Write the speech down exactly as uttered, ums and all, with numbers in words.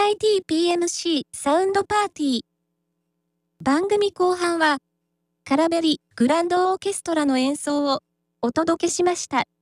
イティーピーエムシー サウンドパーティー。番組後半は、カラベリグランドオーケストラの演奏をお届けしました。